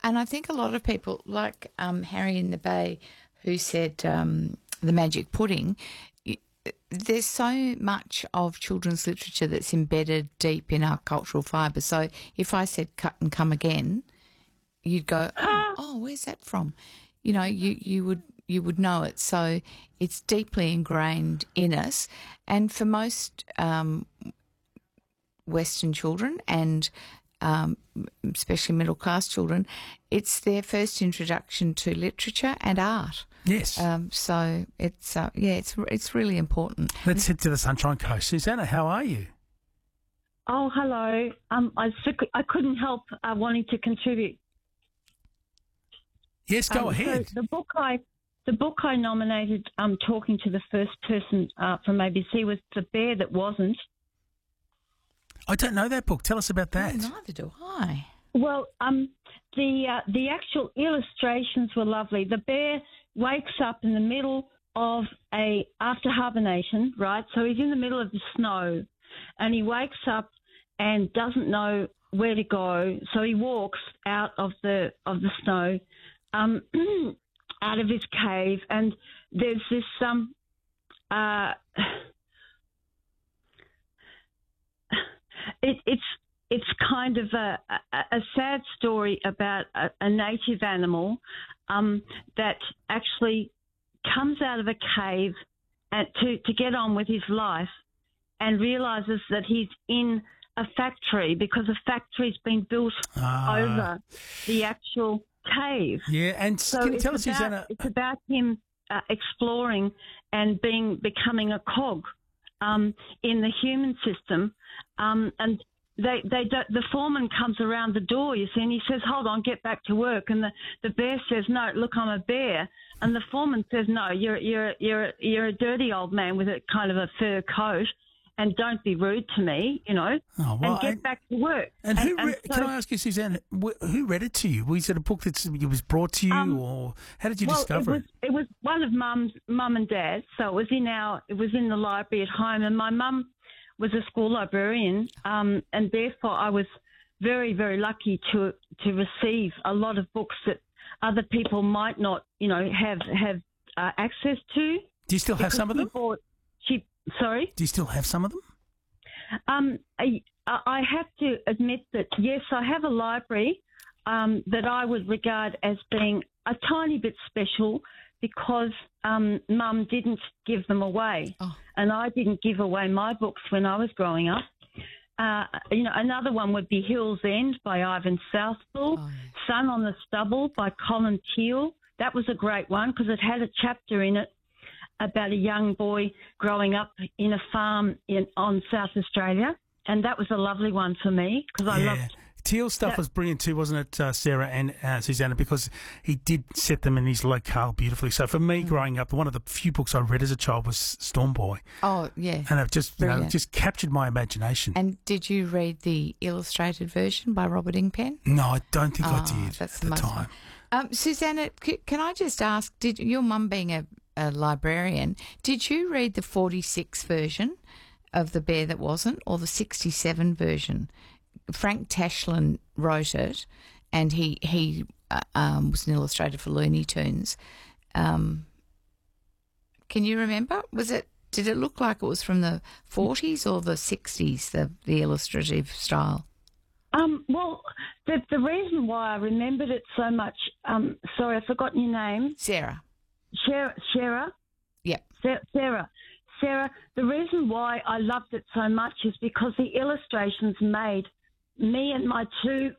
And I think a lot of people, like Harry in the Bay, who said the magic pudding, there's so much of children's literature that's embedded deep in our cultural fibre. So if I said cut and come again, you'd go, oh, where's that from? You know, you would know it. So it's deeply ingrained in us. And for most Western children and especially middle-class children, it's their first introduction to literature and art. Yes. So it's really important. Let's head to the Sunshine Coast. Susanna, how are you? Oh, hello. I couldn't help wanting to contribute. Yes, go ahead. So the book I nominated, talking to the first person from ABC, was The Bear That Wasn't. I don't know that book. Tell us about that. Oh, neither do I. Well, the actual illustrations were lovely. The bear wakes up in the middle of after hibernation, right? So he's in the middle of the snow, and he wakes up and doesn't know where to go. So he walks out of the snow, out of his cave, and there's this It's kind of a sad story about a native animal that actually comes out of a cave to get on with his life, and realises that he's in a factory because a factory's been built over the actual cave. Yeah, and so can you tell us, Susanna? It's about him exploring and becoming a cog in the human system, and the foreman comes around the door, you see, and he says, "Hold on, get back to work." And the bear says, "No, look, I'm a bear." And the foreman says, "No, you're a dirty old man with a kind of a fur coat, and don't be rude to me, you know, and get back to work." And can I ask you, Suzanne, who read it to you? Was it a book that was brought to you, or how did you discover it? It was one of Mum and Dad, so it was in the library at home, and my mum was a school librarian, and therefore I was very, very lucky to receive a lot of books that other people might not, you know, have access to. Do you still have some of them? Sorry? Do you still have some of them? I have to admit that, yes, I have a library that I would regard as being a tiny bit special because Mum didn't give them away. Oh. And I didn't give away my books when I was growing up. You know, another one would be Hill's End by Ivan Southwell, Sun on the Stubble by Colin Teal. That was a great one because it had a chapter in it about a young boy growing up in a farm on South Australia, and that was a lovely one for me because I loved. Teal's stuff was brilliant too, wasn't it, Sarah and Susanna, because he did set them in his locale beautifully. So for me, growing up, one of the few books I read as a child was Storm Boy. Oh, yeah. And it just captured my imagination. And did you read the illustrated version by Robert Ingpen? No, I don't think I did that's at the time. Susanna, can I just ask, did your mum being a librarian, did you read the 46 version of The Bear That Wasn't or the 67 version? Frank Tashlin wrote it, and he was an illustrator for Looney Tunes. Can you remember? Did it look like it was from the 40s or the 60s, the illustrative style? Well, the reason why I remembered it so much, sorry, I've forgotten your name. Sarah. Sarah? Yep. Sarah, the reason why I loved it so much is because the illustrations made me and my two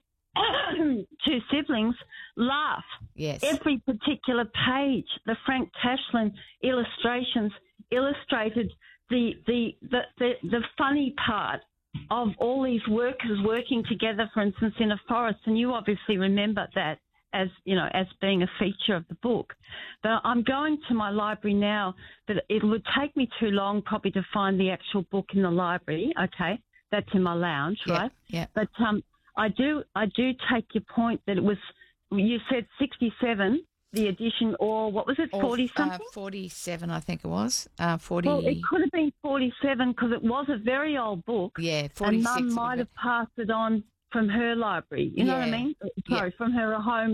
siblings laugh. Yes. Every particular page, the Frank Tashlin illustrations illustrated the funny part of all these workers working together, for instance, in a forest, and you obviously remember that as, you know, as being a feature of the book. But I'm going to my library now, but it would take me too long probably to find the actual book in the library. Okay, that's in my lounge, right? Yeah. But I do take your point that it was, you said 67, the edition, or what was it, 40-something? 47, I think it was. 40. Well, it could have been 47 because it was a very old book. Yeah, 46. And Mum might have passed it on from her library. You know what I mean? Sorry, from her home